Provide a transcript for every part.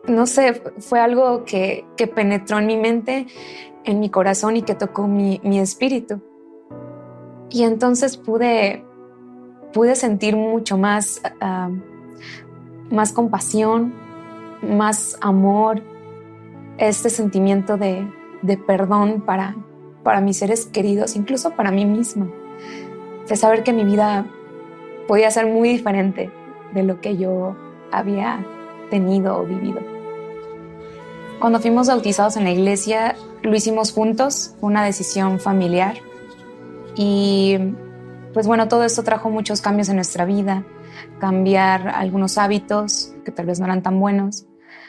no sé, fue algo que penetró en mi mente, en mi corazón y que tocó mi espíritu. Y entonces pude sentir mucho más, más compasión, más amor, este sentimiento de perdón para mis seres queridos, incluso para mí misma, de saber que mi vida podía ser muy diferente de lo que yo había tenido o vivido. Cuando fuimos bautizados en la iglesia, lo hicimos juntos, fue una decisión familiar y pues bueno, todo esto trajo muchos cambios en nuestra vida, cambiar algunos hábitos que tal vez no eran tan buenos,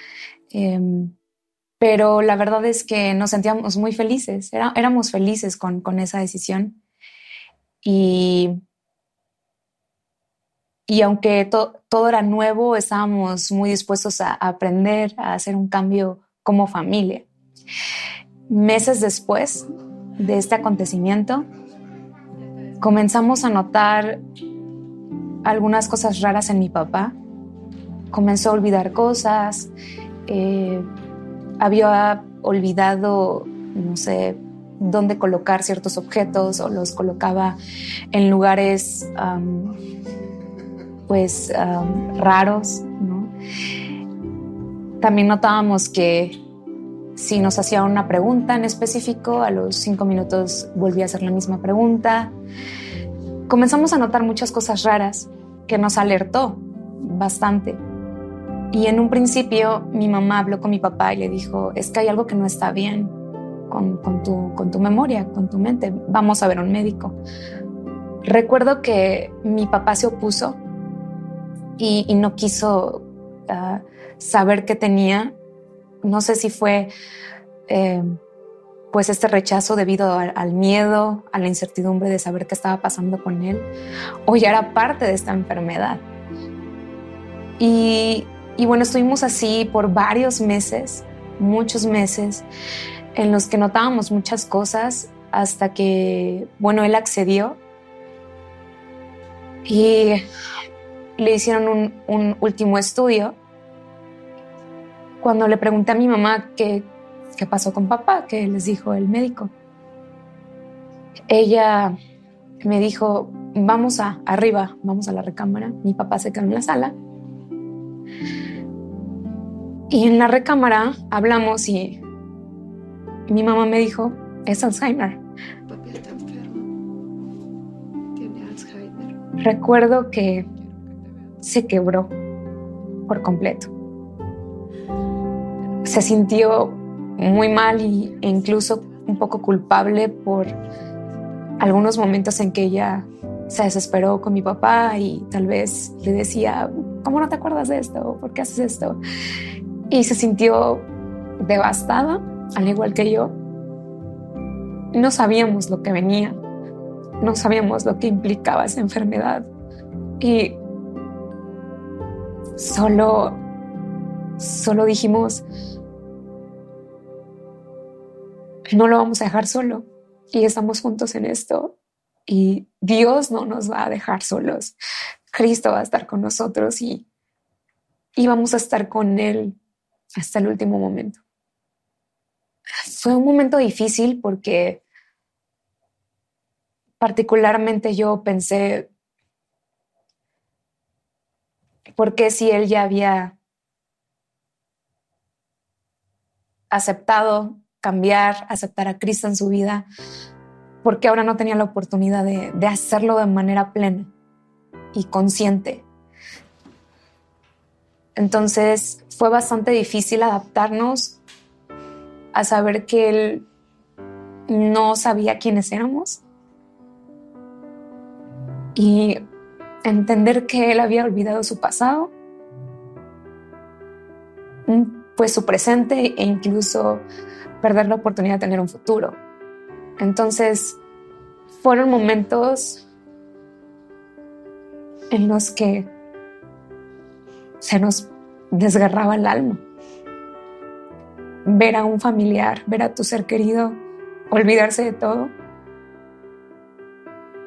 pero la verdad es que nos sentíamos muy felices, éramos felices con esa decisión y, y aunque todo era nuevo, estábamos muy dispuestos a aprender, a hacer un cambio como familia. Meses después de este acontecimiento, comenzamos a notar algunas cosas raras en mi papá. Comenzó a olvidar cosas, había olvidado, no sé, dónde colocar ciertos objetos o los colocaba en lugares raros, ¿no? También notábamos que si nos hacía una pregunta en específico, a los 5 minutos volvía a hacer la misma pregunta. Comenzamos a notar muchas cosas raras que nos alertó bastante. Y en un principio mi mamá habló con mi papá y le dijo, es que hay algo que no está bien con tu memoria, con tu mente. Vamos a ver a un médico. Recuerdo que mi papá se opuso y no quiso saber qué tenía. No sé si fue pues este rechazo debido al miedo, a la incertidumbre de saber qué estaba pasando con él, o ya era parte de esta enfermedad. Y bueno, estuvimos así por varios meses, muchos meses, en los que notábamos muchas cosas hasta que, bueno, él accedió y le hicieron un último estudio. Cuando le pregunté a mi mamá qué pasó con papá, qué les dijo el médico, ella me dijo, vamos arriba, vamos a la recámara. Mi papá se quedó en la sala. Y en la recámara hablamos y mi mamá me dijo, es Alzheimer. Papi está enfermo. Tiene Alzheimer. Recuerdo que se quebró por completo. Se sintió muy mal e incluso un poco culpable por algunos momentos en que ella se desesperó con mi papá y tal vez le decía, ¿cómo no te acuerdas de esto? ¿Por qué haces esto? Y se sintió devastada, al igual que yo. No sabíamos lo que venía, no sabíamos lo que implicaba esa enfermedad y solo dijimos, no lo vamos a dejar solo y estamos juntos en esto y Dios no nos va a dejar solos. Cristo va a estar con nosotros y vamos a estar con Él hasta el último momento. Fue un momento difícil porque particularmente yo pensé, ¿por qué si Él ya había aceptado cambiar, aceptar a Cristo en su vida, por qué ahora no tenía la oportunidad de hacerlo de manera plena y consciente? Entonces fue bastante difícil adaptarnos a saber que Él no sabía quiénes éramos y entender que Él había olvidado su pasado, pues su presente e incluso perder la oportunidad de tener un futuro. Entonces fueron momentos en los que se nos desgarraba el alma. Ver a un familiar, ver a tu ser querido, olvidarse de todo.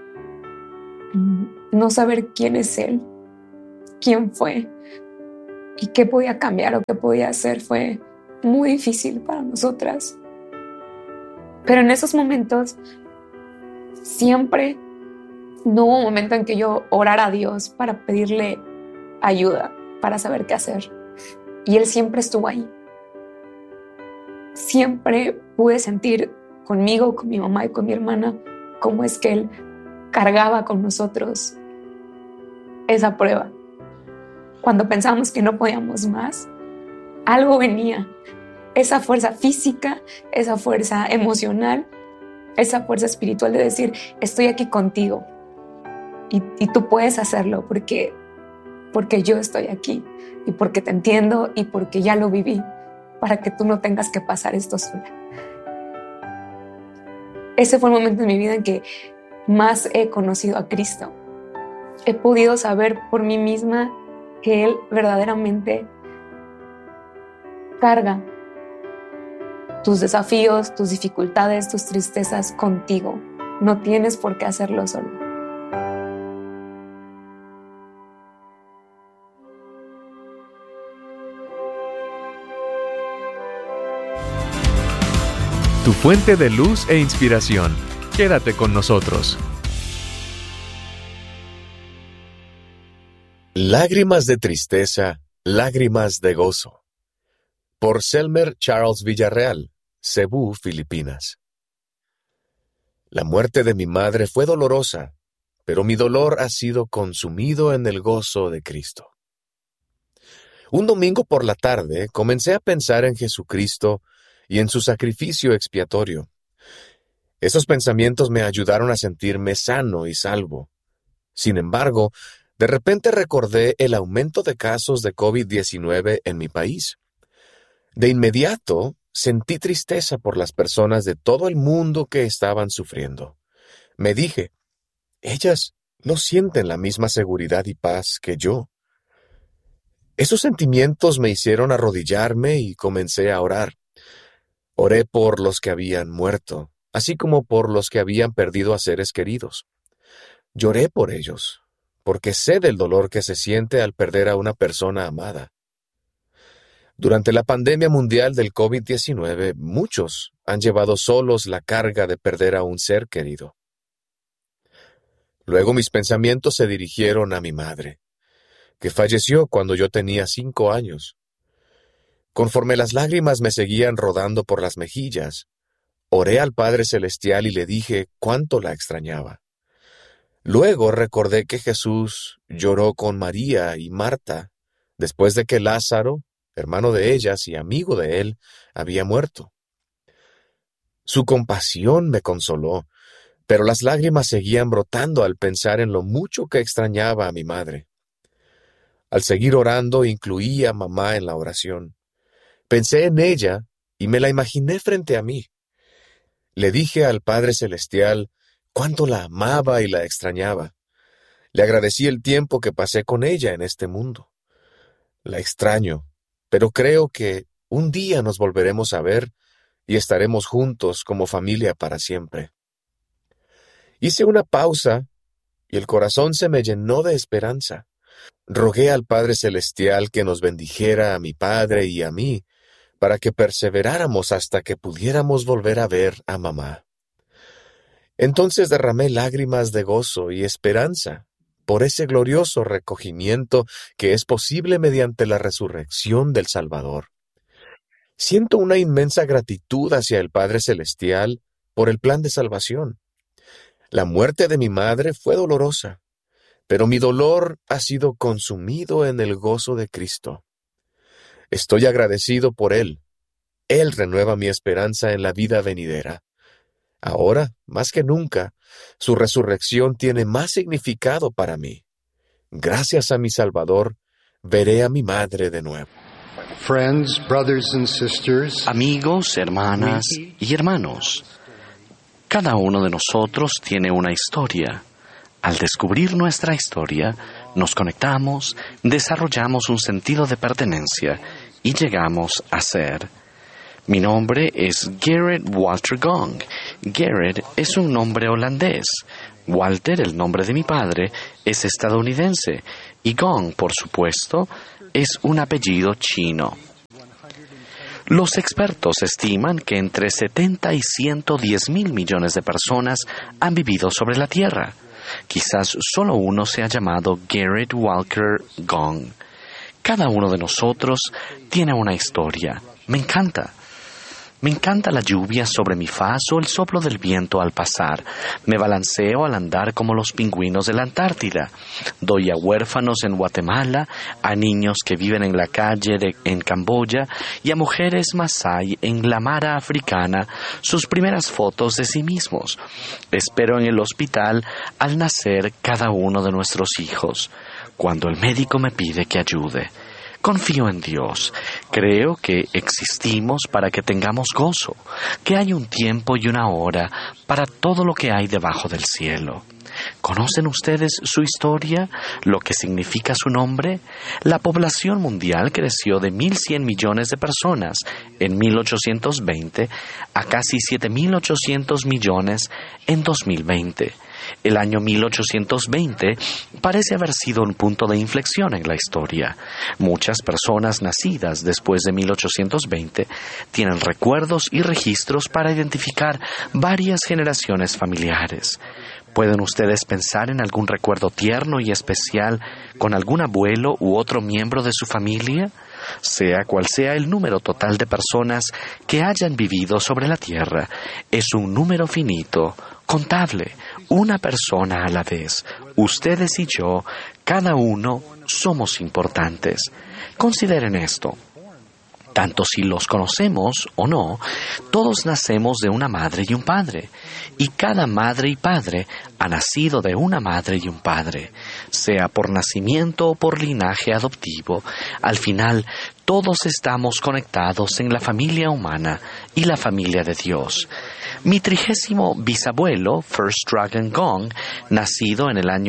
No saber quién es Él, quién fue. y qué podía cambiar o qué podía hacer fue muy difícil para nosotras. Pero en esos momentos siempre no hubo un momento en que yo orara a Dios para pedirle ayuda, para saber qué hacer. Y Él siempre estuvo ahí. Siempre pude sentir conmigo, con mi mamá y con mi hermana, cómo es que Él cargaba con nosotros esa prueba. Cuando pensábamos que no podíamos más, algo venía. Esa fuerza física, esa fuerza emocional, esa fuerza espiritual de decir, estoy aquí contigo y tú puedes hacerlo porque yo estoy aquí y porque te entiendo y porque ya lo viví, para que tú no tengas que pasar esto sola. Ese fue el momento en mi vida en que más he conocido a Cristo. He podido saber por mí misma que Él verdaderamente carga tus desafíos, tus dificultades, tus tristezas contigo. No tienes por qué hacerlo solo. Tu fuente de luz e inspiración. Quédate con nosotros. Lágrimas de tristeza, lágrimas de gozo. Por Selmer Charles Villarreal, Cebú, Filipinas. La muerte de mi madre fue dolorosa, pero mi dolor ha sido consumido en el gozo de Cristo. Un domingo por la tarde comencé a pensar en Jesucristo y en su sacrificio expiatorio. Esos pensamientos me ayudaron a sentirme sano y salvo. Sin embargo, de repente recordé el aumento de casos de COVID-19 en mi país. De inmediato, sentí tristeza por las personas de todo el mundo que estaban sufriendo. Me dije, ellas no sienten la misma seguridad y paz que yo. Esos sentimientos me hicieron arrodillarme y comencé a orar. Oré por los que habían muerto, así como por los que habían perdido a seres queridos. Lloré por ellos, porque sé del dolor que se siente al perder a una persona amada. Durante la pandemia mundial del COVID-19, muchos han llevado solos la carga de perder a un ser querido. Luego mis pensamientos se dirigieron a mi madre, que falleció cuando yo tenía 5 años. Conforme las lágrimas me seguían rodando por las mejillas, oré al Padre Celestial y le dije cuánto la extrañaba. Luego recordé que Jesús lloró con María y Marta después de que Lázaro, hermano de ellas y amigo de él, había muerto. Su compasión me consoló, pero las lágrimas seguían brotando al pensar en lo mucho que extrañaba a mi madre. Al seguir orando, incluí a mamá en la oración. Pensé en ella y me la imaginé frente a mí. Le dije al Padre Celestial cuánto la amaba y la extrañaba. Le agradecí el tiempo que pasé con ella en este mundo. La extraño, pero creo que un día nos volveremos a ver y estaremos juntos como familia para siempre. Hice una pausa y el corazón se me llenó de esperanza. Rogué al Padre Celestial que nos bendijera a mi padre y a mí, para que perseveráramos hasta que pudiéramos volver a ver a mamá. Entonces derramé lágrimas de gozo y esperanza por ese glorioso recogimiento que es posible mediante la resurrección del Salvador. Siento una inmensa gratitud hacia el Padre Celestial por el plan de salvación. La muerte de mi madre fue dolorosa, pero mi dolor ha sido consumido en el gozo de Cristo. Estoy agradecido por Él. Él renueva mi esperanza en la vida venidera. Ahora, más que nunca, su resurrección tiene más significado para mí. Gracias a mi Salvador, veré a mi madre de nuevo. Friends, brothers and sisters, Amigos, hermanas y hermanos, cada uno de nosotros tiene una historia. Al descubrir nuestra historia, nos conectamos, desarrollamos un sentido de pertenencia y llegamos a ser. Mi nombre es Gerrit Walter Gong. Gerrit es un nombre holandés. Walter, el nombre de mi padre, es estadounidense. Y Gong, por supuesto, es un apellido chino. Los expertos estiman que entre 70 y 110 mil millones de personas han vivido sobre la Tierra. Quizás solo uno se ha llamado Garrett Walker Gong. Cada uno de nosotros tiene una historia. Me encanta. Me encanta la lluvia sobre mi faz o el soplo del viento al pasar. Me balanceo al andar como los pingüinos de la Antártida. Doy a huérfanos en Guatemala, a niños que viven en la calle en Camboya y a mujeres masái en la Mara africana sus primeras fotos de sí mismos. Espero en el hospital al nacer cada uno de nuestros hijos, cuando el médico me pide que ayude. Confío en Dios. Creo que existimos para que tengamos gozo, que hay un tiempo y una hora para todo lo que hay debajo del cielo. ¿Conocen ustedes su historia? ¿Lo que significa su nombre? La población mundial creció de 1.100 millones de personas en 1820 a casi 7.800 millones en 2020. El año 1820 parece haber sido un punto de inflexión en la historia. Muchas personas nacidas después de 1820 tienen recuerdos y registros para identificar varias generaciones familiares. ¿Pueden ustedes pensar en algún recuerdo tierno y especial con algún abuelo u otro miembro de su familia? Sea cual sea el número total de personas que hayan vivido sobre la Tierra, es un número finito, contable, una persona a la vez. Ustedes y yo, cada uno, somos importantes. Consideren esto. Tanto si los conocemos o no, todos nacemos de una madre y un padre, y cada madre y padre ha nacido de una madre y un padre, sea por nacimiento o por linaje adoptivo. Al final, todos estamos conectados en la familia humana y la familia de Dios. Mi 30º bisabuelo, First Dragon Gong, nacido en el año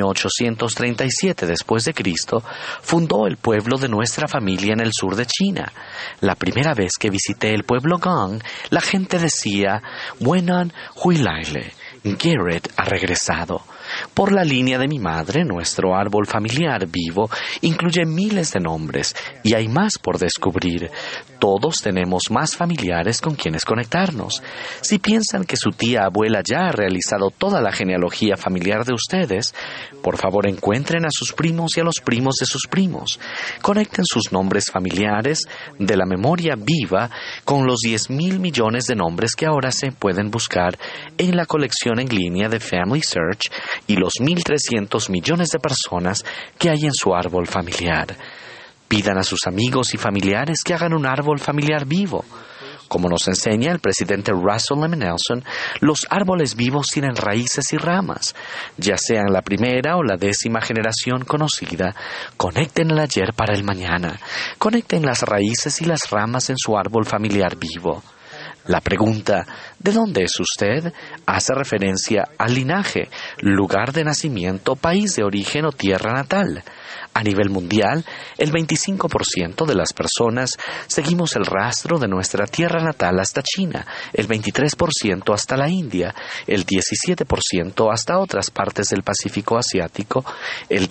837 después de Cristo, fundó el pueblo de nuestra familia en el sur de China. La primera vez que visité el pueblo Gong, la gente decía, Wenan Huilaile, Garrett ha regresado. Por la línea de mi madre, nuestro árbol familiar vivo incluye miles de nombres y hay más por descubrir. Todos tenemos más familiares con quienes conectarnos. Si piensan que su tía abuela ya ha realizado toda la genealogía familiar de ustedes, por favor encuentren a sus primos y a los primos de sus primos. Conecten sus nombres familiares de la memoria viva con los 10.000 millones de nombres que ahora se pueden buscar en la colección en línea de Family Search y los 1.300 millones de personas que hay en su árbol familiar. Pidan a sus amigos y familiares que hagan un árbol familiar vivo. Como nos enseña el presidente Russell M. Nelson, los árboles vivos tienen raíces y ramas. Ya sean la primera o la 10ª generación conocida, conecten el ayer para el mañana. Conecten las raíces y las ramas en su árbol familiar vivo. La pregunta, ¿de dónde es usted?, hace referencia al linaje, lugar de nacimiento, país de origen o tierra natal. A nivel mundial, el 25% de las personas seguimos el rastro de nuestra tierra natal hasta China, el 23% hasta la India, el 17% hasta otras partes del Pacífico asiático, el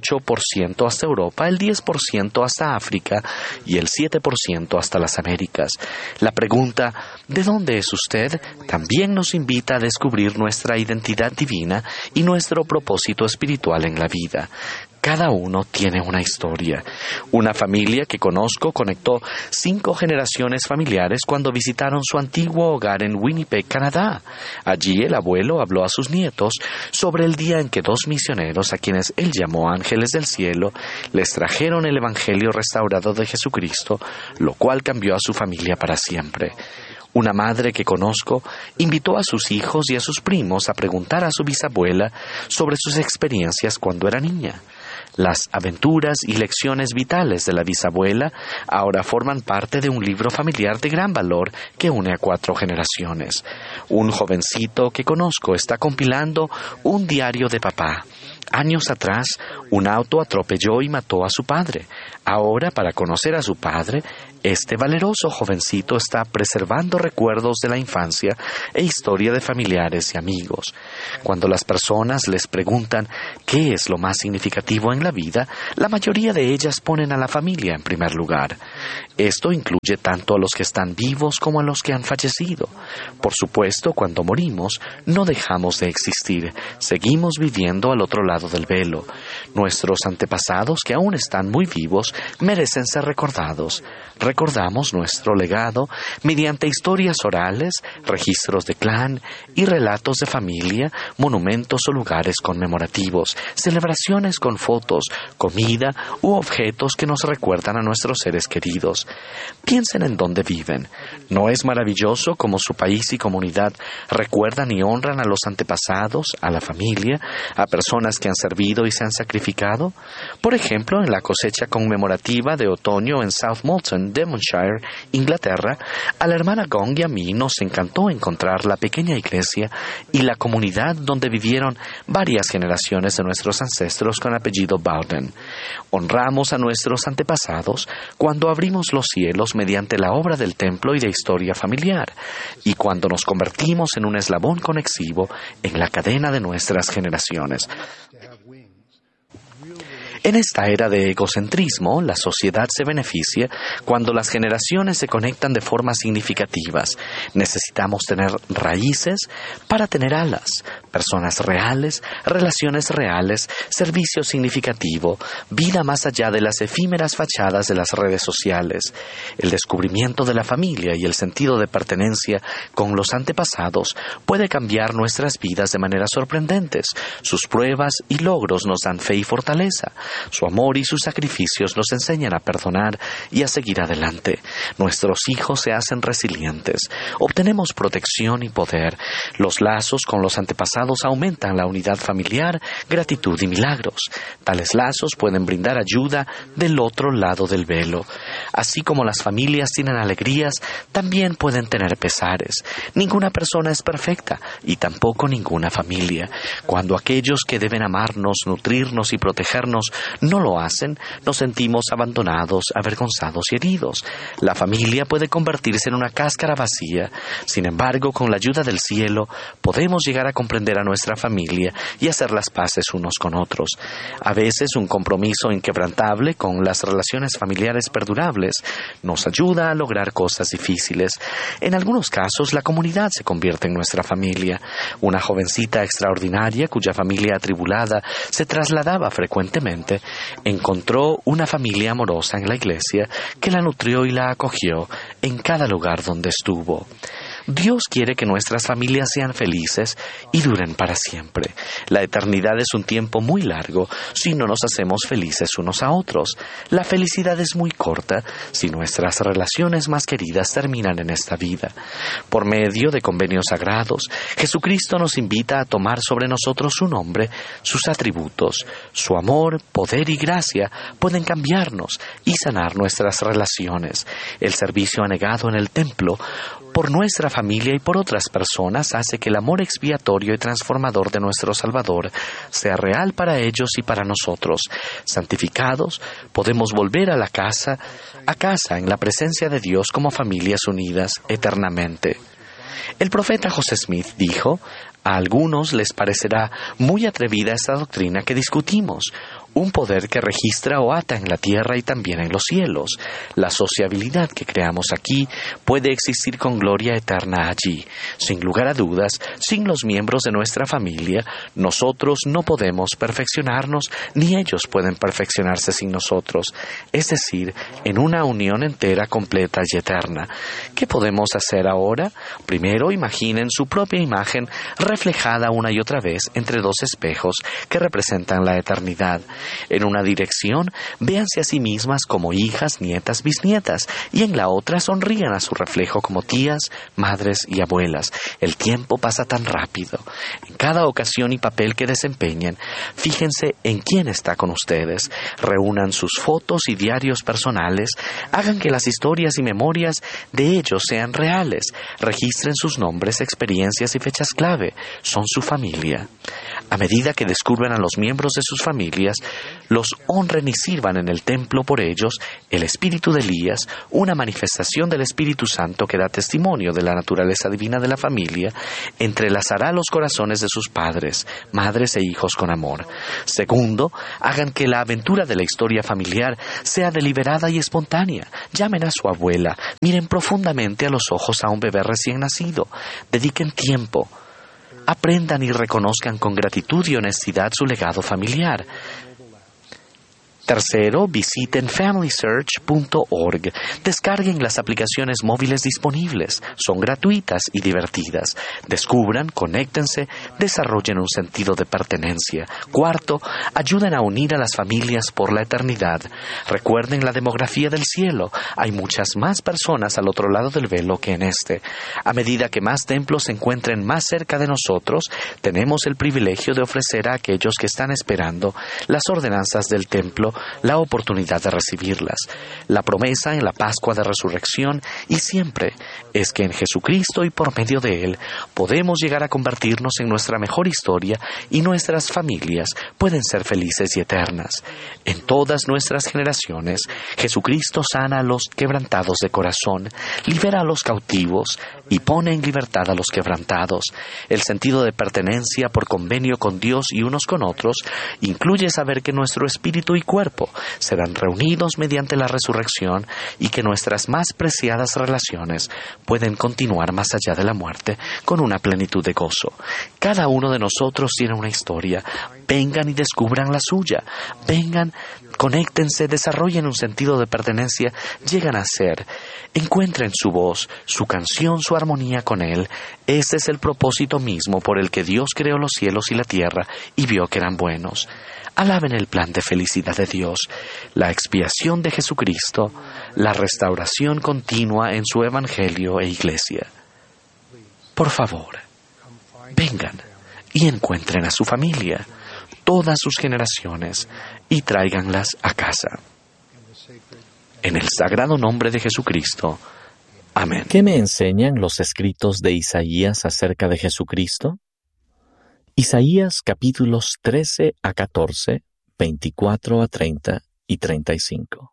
18% hasta Europa, el 10% hasta África y el 7% hasta las Américas. La pregunta, ¿de dónde es usted?, también nos invita a descubrir nuestra identidad divina y nuestro propósito espiritual en la vida. Cada uno tiene una historia. Una familia que conozco conectó 5 generaciones familiares cuando visitaron su antiguo hogar en Winnipeg, Canadá. Allí el abuelo habló a sus nietos sobre el día en que 2 misioneros, a quienes él llamó ángeles del cielo, les trajeron el evangelio restaurado de Jesucristo, lo cual cambió a su familia para siempre. Una madre que conozco invitó a sus hijos y a sus primos a preguntar a su bisabuela sobre sus experiencias cuando era niña. Las aventuras y lecciones vitales de la bisabuela ahora forman parte de un libro familiar de gran valor que une a 4 generaciones. Un jovencito que conozco está compilando un diario de papá. Años atrás, un auto atropelló y mató a su padre. Ahora, para conocer a su padre, Este valeroso jovencito está preservando recuerdos de la infancia e historia de familiares y amigos. Cuando las personas les preguntan qué es lo más significativo en la vida, la mayoría de ellas ponen a la familia en primer lugar. Esto incluye tanto a los que están vivos como a los que han fallecido. Por supuesto, cuando morimos, no dejamos de existir. Seguimos viviendo al otro lado del velo. Nuestros antepasados, que aún están muy vivos, merecen ser recordados. Recordamos nuestro legado mediante historias orales, registros de clan y relatos de familia, monumentos o lugares conmemorativos, celebraciones con fotos, comida u objetos que nos recuerdan a nuestros seres queridos. Piensen en dónde viven. ¿No es maravilloso cómo su país y comunidad recuerdan y honran a los antepasados, a la familia, a personas que han servido y se han sacrificado? Por ejemplo, en la cosecha conmemorativa de otoño en South Molton, Devonshire, Inglaterra, a la hermana Gong y a mí nos encantó encontrar la pequeña iglesia y la comunidad donde vivieron varias generaciones de nuestros ancestros con apellido Bowden. Honramos a nuestros antepasados cuando abrimos los cielos mediante la obra del templo y de historia familiar, y cuando nos convertimos en un eslabón conexivo en la cadena de nuestras generaciones. En esta era de egocentrismo, la sociedad se beneficia cuando las generaciones se conectan de formas significativas. Necesitamos tener raíces para tener alas, personas reales, relaciones reales, servicio significativo, vida más allá de las efímeras fachadas de las redes sociales. El descubrimiento de la familia y el sentido de pertenencia con los antepasados puede cambiar nuestras vidas de maneras sorprendentes. Sus pruebas y logros nos dan fe y fortaleza. Su amor y sus sacrificios nos enseñan a perdonar y a seguir adelante. Nuestros hijos se hacen resilientes. Obtenemos protección y poder. Los lazos con los antepasados aumentan la unidad familiar, gratitud y milagros. Tales lazos pueden brindar ayuda del otro lado del velo. Así como las familias tienen alegrías, también pueden tener pesares. Ninguna persona es perfecta y tampoco ninguna familia. Cuando aquellos que deben amarnos, nutrirnos y protegernos no lo hacen, nos sentimos abandonados, avergonzados y heridos. La familia puede convertirse en una cáscara vacía. Sin embargo, con la ayuda del cielo, podemos llegar a comprender a nuestra familia y hacer las paces unos con otros. A veces, un compromiso inquebrantable con las relaciones familiares perdurables nos ayuda a lograr cosas difíciles. En algunos casos, la comunidad se convierte en nuestra familia. Una jovencita extraordinaria cuya familia atribulada se trasladaba frecuentemente encontró una familia amorosa en la iglesia que la nutrió y la acogió en cada lugar donde estuvo. Dios quiere que nuestras familias sean felices y duren para siempre. La eternidad es un tiempo muy largo si no nos hacemos felices unos a otros. La felicidad es muy corta si nuestras relaciones más queridas terminan en esta vida. Por medio de convenios sagrados, Jesucristo nos invita a tomar sobre nosotros su nombre, sus atributos. Su amor, poder y gracia pueden cambiarnos y sanar nuestras relaciones. El servicio anegado en el templo por nuestra familia y por otras personas hace que el amor expiatorio y transformador de nuestro Salvador sea real para ellos y para nosotros. Santificados, podemos volver a casa en la presencia de Dios como familias unidas eternamente. El profeta José Smith dijo: a algunos les parecerá muy atrevida esta doctrina que discutimos, un poder que registra o ata en la tierra y también en los cielos. La sociabilidad que creamos aquí puede existir con gloria eterna allí. Sin lugar a dudas, sin los miembros de nuestra familia, nosotros no podemos perfeccionarnos, ni ellos pueden perfeccionarse sin nosotros, es decir, en una unión entera, completa y eterna. ¿Qué podemos hacer ahora? Primero, imaginen su propia imagen reflejada una y otra vez entre dos espejos que representan la eternidad. En una dirección, véanse a sí mismas como hijas, nietas, bisnietas, y en la otra sonrían a su reflejo como tías, madres y abuelas. El tiempo pasa tan rápido. En cada ocasión y papel que desempeñen, fíjense en quién está con ustedes. Reúnan sus fotos y diarios personales. Hagan que las historias y memorias de ellos sean reales. Registren sus nombres, experiencias y fechas clave. Son su familia. A medida que descubran a los miembros de sus familias, los honren y sirvan en el templo por ellos el espíritu de Elías, una manifestación del Espíritu Santo que da testimonio de la naturaleza divina de la familia, entrelazará los corazones de sus padres, madres e hijos con amor. Segundo, hagan que la aventura de la historia familiar sea deliberada y espontánea. Llamen a su abuela, miren profundamente a los ojos a un bebé recién nacido, dediquen tiempo. Aprendan y reconozcan con gratitud y honestidad su legado familiar. Tercero, visiten familysearch.org. Descarguen las aplicaciones móviles disponibles. Son gratuitas y divertidas. Descubran, conéctense, desarrollen un sentido de pertenencia. Cuarto, ayuden a unir a las familias por la eternidad. Recuerden la demografía del cielo. Hay muchas más personas al otro lado del velo que en este. A medida que más templos se encuentren más cerca de nosotros, tenemos el privilegio de ofrecer a aquellos que están esperando las ordenanzas del templo la oportunidad de recibirlas. La promesa en la Pascua de Resurrección y siempre es que en Jesucristo y por medio de Él podemos llegar a convertirnos en nuestra mejor historia y nuestras familias pueden ser felices y eternas. En todas nuestras generaciones, Jesucristo sana a los quebrantados de corazón, libera a los cautivos y pone en libertad a los quebrantados. El sentido de pertenencia por convenio con Dios y unos con otros incluye saber que nuestro espíritu y cuerpo serán reunidos mediante la resurrección y que nuestras más preciadas relaciones pueden continuar más allá de la muerte con una plenitud de gozo. Cada uno de nosotros tiene una historia. Vengan y descubran la suya. Vengan, conéctense, desarrollen un sentido de pertenencia, llegan a ser. Encuentren su voz, su canción, su armonía con Él. Ese es el propósito mismo por el que Dios creó los cielos y la tierra y vio que eran buenos. Alaben el plan de felicidad de Dios, la expiación de Jesucristo, la restauración continua en su Evangelio e Iglesia. Por favor, vengan y encuentren a su familia, todas sus generaciones, y tráiganlas a casa. En el sagrado nombre de Jesucristo. Amén. ¿Qué me enseñan los escritos de Isaías acerca de Jesucristo? Isaías capítulos 13 a 14, 24 a 30 y 35.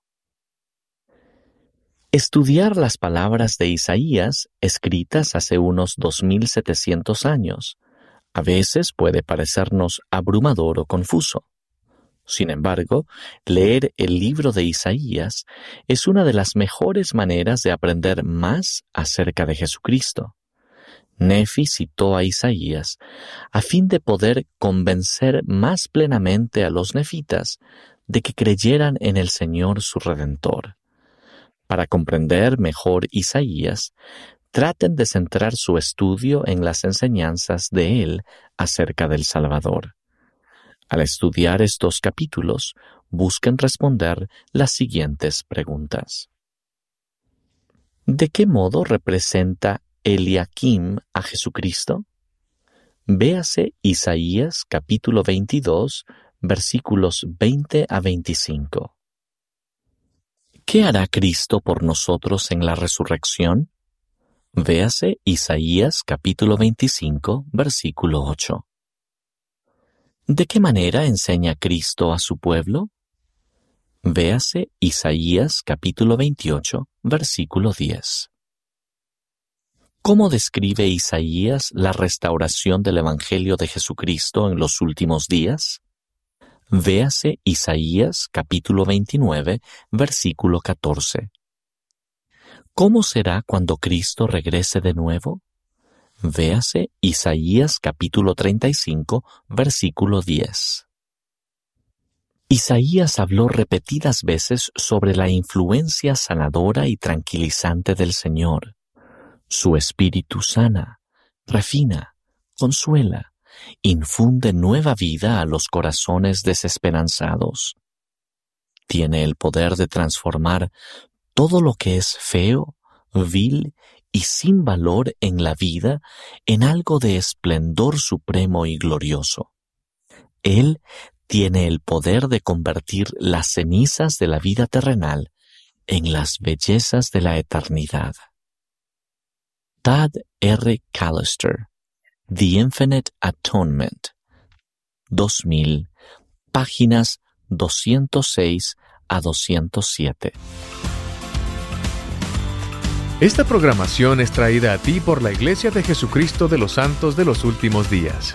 Estudiar las palabras de Isaías, escritas hace unos 2700 años, a veces puede parecernos abrumador o confuso. Sin embargo, leer el libro de Isaías es una de las mejores maneras de aprender más acerca de Jesucristo. Nefi citó a Isaías a fin de poder convencer más plenamente a los nefitas de que creyeran en el Señor su Redentor. Para comprender mejor Isaías, traten de centrar su estudio en las enseñanzas de él acerca del Salvador. Al estudiar estos capítulos, busquen responder las siguientes preguntas. ¿De qué modo representa Eliakim a Jesucristo? Véase Isaías capítulo 22, versículos 20 a 25. ¿Qué hará Cristo por nosotros en la resurrección? Véase Isaías capítulo 25, versículo 8. ¿De qué manera enseña Cristo a su pueblo? Véase Isaías capítulo 28, versículo 10. ¿Cómo describe Isaías la restauración del Evangelio de Jesucristo en los últimos días? Véase Isaías capítulo 29, versículo 14. ¿Cómo será cuando Cristo regrese de nuevo? Véase Isaías capítulo 35, versículo 10. Isaías habló repetidas veces sobre la influencia sanadora y tranquilizante del Señor. Su espíritu sana, refina, consuela, infunde nueva vida a los corazones desesperanzados. Tiene el poder de transformar todo lo que es feo, vil y sin valor en la vida en algo de esplendor supremo y glorioso. Él tiene el poder de convertir las cenizas de la vida terrenal en las bellezas de la eternidad. Tad R. Callister, The Infinite Atonement, 2000, páginas 206 a 207. Esta programación es traída a ti por la Iglesia de Jesucristo de los Santos de los Últimos Días.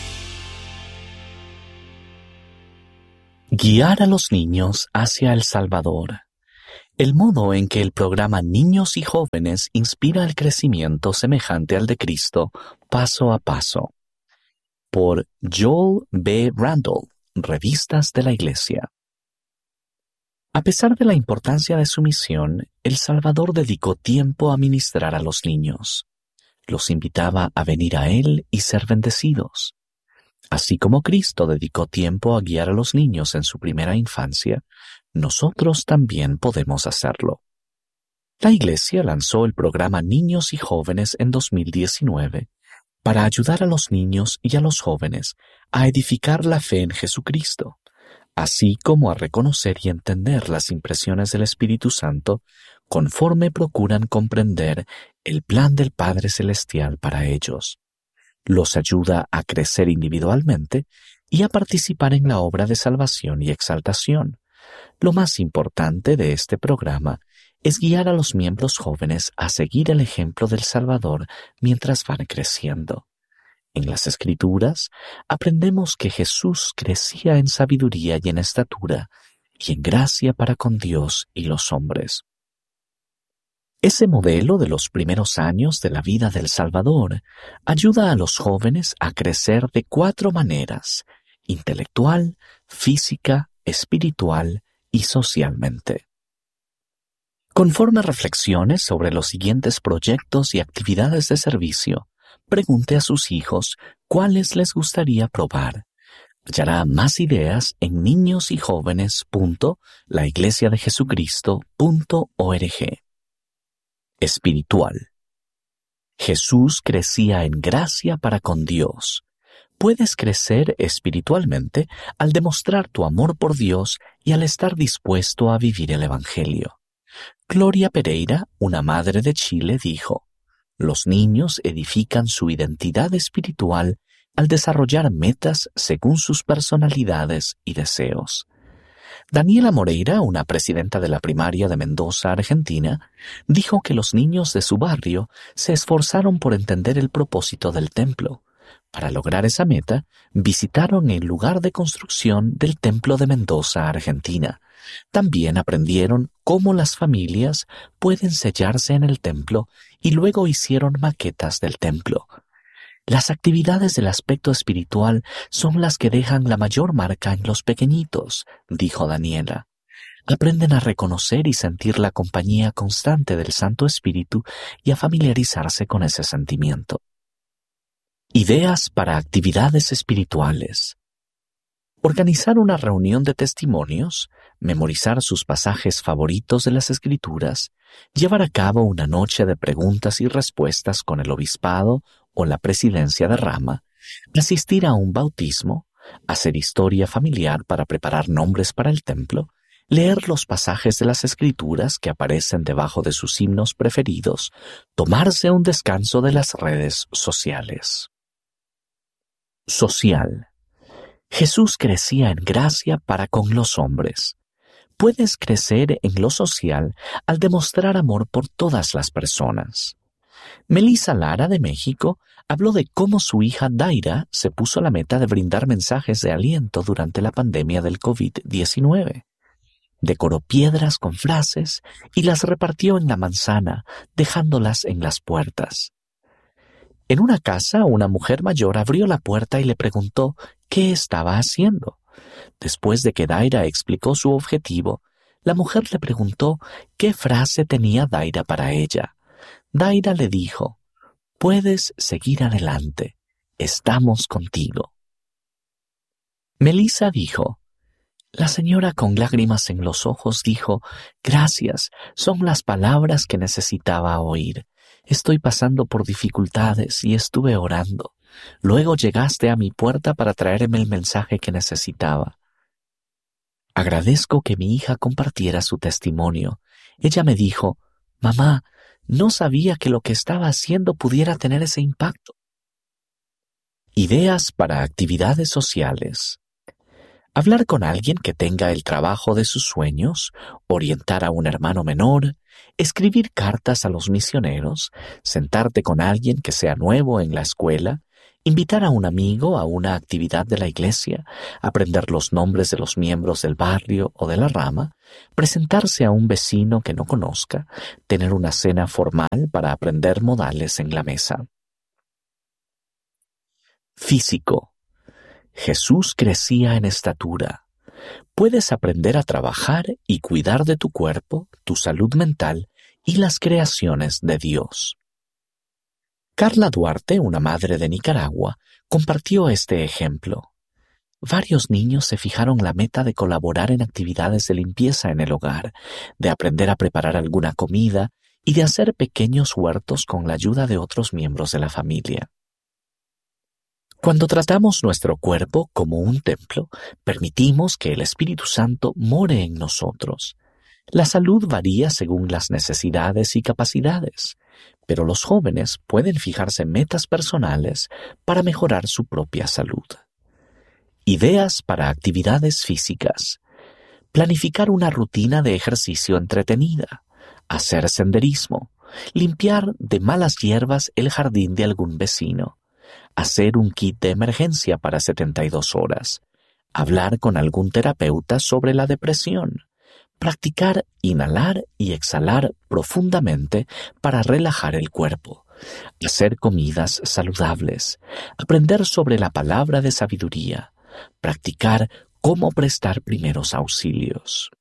Guiar a los niños hacia El Salvador. El modo en que el programa Niños y Jóvenes inspira el crecimiento semejante al de Cristo, paso a paso. Por Joel B. Randall, Revistas de la Iglesia. A pesar de la importancia de su misión, El Salvador dedicó tiempo a ministrar a los niños. Los invitaba a venir a Él y ser bendecidos. Así como Cristo dedicó tiempo a guiar a los niños en su primera infancia, nosotros también podemos hacerlo. La Iglesia lanzó el programa Niños y Jóvenes en 2019 para ayudar a los niños y a los jóvenes a edificar la fe en Jesucristo, así como a reconocer y entender las impresiones del Espíritu Santo conforme procuran comprender el plan del Padre Celestial para ellos. Los ayuda a crecer individualmente y a participar en la obra de salvación y exaltación. Lo más importante de este programa es guiar a los miembros jóvenes a seguir el ejemplo del Salvador mientras van creciendo. En las Escrituras aprendemos que Jesús crecía en sabiduría y en estatura y en gracia para con Dios y los hombres. Ese modelo de los primeros años de la vida del Salvador ayuda a los jóvenes a crecer de 4 maneras: intelectual, física, espiritual y socialmente. Conforme reflexiones sobre los siguientes proyectos y actividades de servicio, pregunte a sus hijos cuáles les gustaría probar. Hallará más ideas en niñosyjóvenes.laiglesiadejesucristo.org. Espiritual. Jesús crecía en gracia para con Dios. Puedes crecer espiritualmente al demostrar tu amor por Dios y al estar dispuesto a vivir el Evangelio. Gloria Pereira, una madre de Chile, dijo: los niños edifican su identidad espiritual al desarrollar metas según sus personalidades y deseos. Daniela Moreira, una presidenta de la primaria de Mendoza, Argentina, dijo que los niños de su barrio se esforzaron por entender el propósito del templo. Para lograr esa meta, visitaron el lugar de construcción del templo de Mendoza, Argentina. También aprendieron cómo las familias pueden sellarse en el templo y luego hicieron maquetas del templo. Las actividades del aspecto espiritual son las que dejan la mayor marca en los pequeñitos, dijo Daniela. Aprenden a reconocer y sentir la compañía constante del Santo Espíritu y a familiarizarse con ese sentimiento. Ideas para actividades espirituales. Organizar una reunión de testimonios, memorizar sus pasajes favoritos de las Escrituras, llevar a cabo una noche de preguntas y respuestas con el obispado o la presidencia de rama, asistir a un bautismo, hacer historia familiar para preparar nombres para el templo, leer los pasajes de las Escrituras que aparecen debajo de sus himnos preferidos, tomarse un descanso de las redes sociales. Social. Jesús crecía en gracia para con los hombres. Puedes crecer en lo social al demostrar amor por todas las personas. Melissa Lara, de México, habló de cómo su hija Daira se puso la meta de brindar mensajes de aliento durante la pandemia del COVID-19. Decoró piedras con frases y las repartió en la manzana, dejándolas en las puertas. En una casa, una mujer mayor abrió la puerta y le preguntó qué estaba haciendo. Después de que Daira explicó su objetivo, la mujer le preguntó qué frase tenía Daira para ella. Daira le dijo: «Puedes seguir adelante, estamos contigo». Melissa dijo: «La señora con lágrimas en los ojos dijo: «Gracias, son las palabras que necesitaba oír. Estoy pasando por dificultades y estuve orando. Luego llegaste a mi puerta para traerme el mensaje que necesitaba». Agradezco que mi hija compartiera su testimonio. Ella me dijo: «Mamá, no sabía que lo que estaba haciendo pudiera tener ese impacto». Ideas para actividades sociales. Hablar con alguien que tenga el trabajo de sus sueños, orientar a un hermano menor, escribir cartas a los misioneros, sentarte con alguien que sea nuevo en la escuela, invitar a un amigo a una actividad de la iglesia, aprender los nombres de los miembros del barrio o de la rama, presentarse a un vecino que no conozca, tener una cena formal para aprender modales en la mesa. Físico. Jesús crecía en estatura. Puedes aprender a trabajar y cuidar de tu cuerpo, tu salud mental y las creaciones de Dios. Carla Duarte, una madre de Nicaragua, compartió este ejemplo. Varios niños se fijaron la meta de colaborar en actividades de limpieza en el hogar, de aprender a preparar alguna comida y de hacer pequeños huertos con la ayuda de otros miembros de la familia. Cuando tratamos nuestro cuerpo como un templo, permitimos que el Espíritu Santo more en nosotros. La salud varía según las necesidades y capacidades, pero los jóvenes pueden fijarse metas personales para mejorar su propia salud. Ideas para actividades físicas. Planificar una rutina de ejercicio entretenida. Hacer senderismo. Limpiar de malas hierbas el jardín de algún vecino. Hacer un kit de emergencia para 72 horas. Hablar con algún terapeuta sobre la depresión. Practicar inhalar y exhalar profundamente para relajar el cuerpo. Hacer comidas saludables. Aprender sobre la palabra de sabiduría. Practicar cómo prestar primeros auxilios.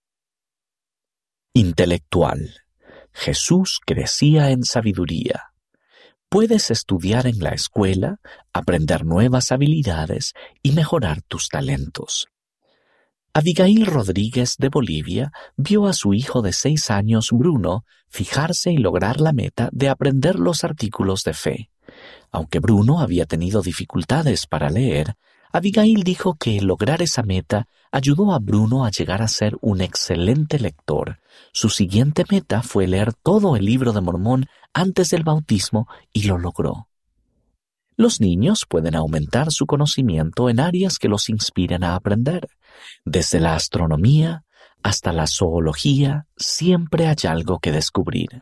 Intelectual. Jesús crecía en sabiduría. Puedes estudiar en la escuela, aprender nuevas habilidades y mejorar tus talentos. Abigail Rodríguez de Bolivia vio a su hijo de 6 años, Bruno, fijarse y lograr la meta de aprender los artículos de fe. Aunque Bruno había tenido dificultades para leer, Abigail dijo que lograr esa meta ayudó a Bruno a llegar a ser un excelente lector. Su siguiente meta fue leer todo el Libro de Mormón antes del bautismo y lo logró. Los niños pueden aumentar su conocimiento en áreas que los inspiren a aprender. Desde la astronomía hasta la zoología, siempre hay algo que descubrir.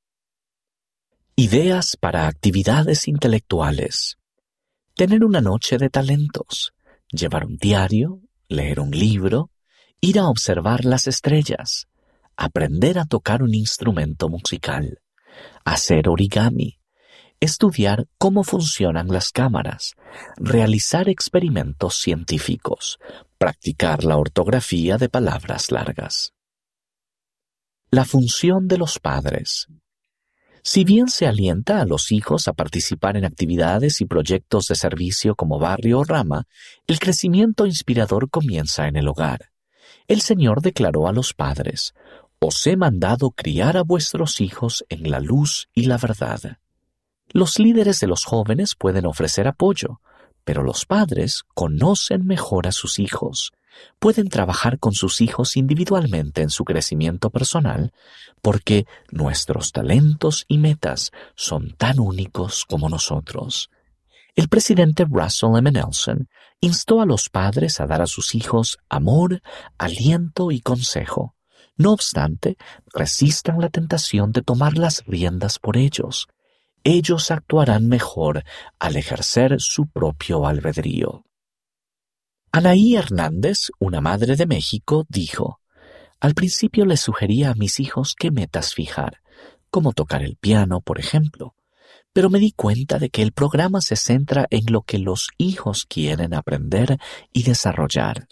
Ideas para actividades intelectuales. Tener una noche de talentos, llevar un diario, leer un libro, ir a observar las estrellas, aprender a tocar un instrumento musical, hacer origami, estudiar cómo funcionan las cámaras, realizar experimentos científicos, practicar la ortografía de palabras largas. La función de los padres. Si bien se alienta a los hijos a participar en actividades y proyectos de servicio como barrio o rama, el crecimiento inspirador comienza en el hogar. El Señor declaró a los padres: «Os he mandado criar a vuestros hijos en la luz y la verdad». Los líderes de los jóvenes pueden ofrecer apoyo, pero los padres conocen mejor a sus hijos. Pueden trabajar con sus hijos individualmente en su crecimiento personal, porque nuestros talentos y metas son tan únicos como nosotros. El presidente Russell M. Nelson instó a los padres a dar a sus hijos amor, aliento y consejo. No obstante, resistan la tentación de tomar las riendas por ellos. Ellos actuarán mejor al ejercer su propio albedrío. Anaí Hernández, una madre de México, dijo: «Al principio les sugería a mis hijos qué metas fijar, como tocar el piano, por ejemplo, pero me di cuenta de que el programa se centra en lo que los hijos quieren aprender y desarrollar».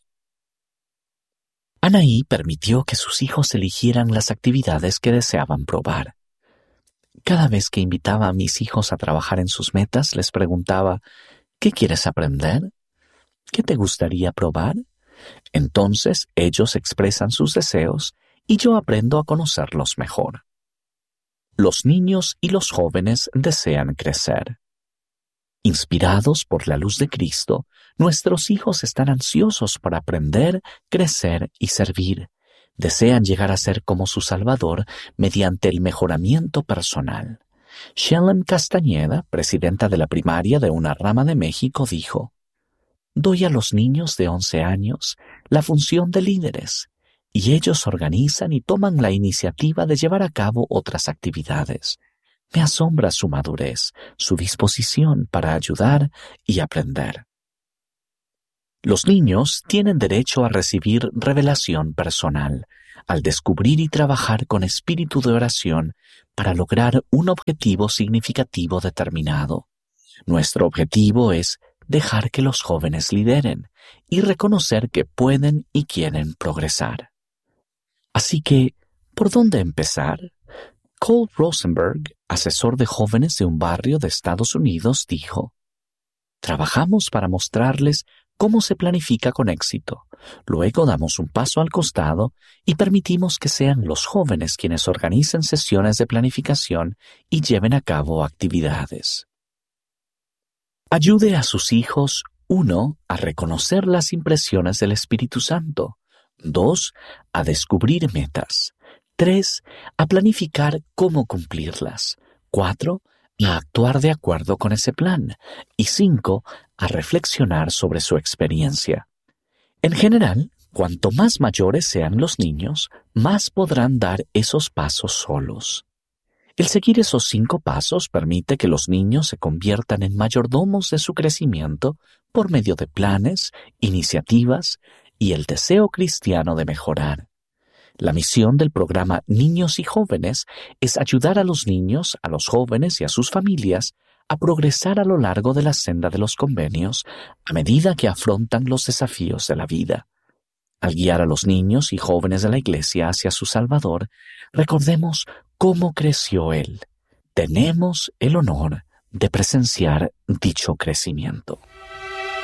Anaí permitió que sus hijos eligieran las actividades que deseaban probar. Cada vez que invitaba a mis hijos a trabajar en sus metas, les preguntaba: «¿Qué quieres aprender? ¿Qué te gustaría probar?». Entonces ellos expresan sus deseos y yo aprendo a conocerlos mejor. Los niños y los jóvenes desean crecer. Inspirados por la luz de Cristo, nuestros hijos están ansiosos para aprender, crecer y servir. Desean llegar a ser como su Salvador mediante el mejoramiento personal. Shelem Castañeda, presidenta de la primaria de una rama de México, dijo: doy a los niños de 11 años la función de líderes, y ellos organizan y toman la iniciativa de llevar a cabo otras actividades. Me asombra su madurez, su disposición para ayudar y aprender. Los niños tienen derecho a recibir revelación personal, al descubrir y trabajar con espíritu de oración para lograr un objetivo significativo determinado. Nuestro objetivo es dejar que los jóvenes lideren y reconocer que pueden y quieren progresar. Así que, ¿por dónde empezar? Cole Rosenberg, asesor de jóvenes de un barrio de Estados Unidos, dijo: trabajamos para mostrarles cómo se planifica con éxito. Luego damos un paso al costado y permitimos que sean los jóvenes quienes organicen sesiones de planificación y lleven a cabo actividades. Ayude a sus hijos, 1, a reconocer las impresiones del Espíritu Santo, 2, a descubrir metas, 3, a planificar cómo cumplirlas, 4, a actuar de acuerdo con ese plan, y 5, a reflexionar sobre su experiencia. En general, cuanto más mayores sean los niños, más podrán dar esos pasos solos. El seguir esos 5 pasos permite que los niños se conviertan en mayordomos de su crecimiento por medio de planes, iniciativas y el deseo cristiano de mejorar. La misión del programa Niños y Jóvenes es ayudar a los niños, a los jóvenes y a sus familias a progresar a lo largo de la senda de los convenios a medida que afrontan los desafíos de la vida. Al guiar a los niños y jóvenes de la Iglesia hacia su Salvador, recordemos cómo creció Él. Tenemos el honor de presenciar dicho crecimiento.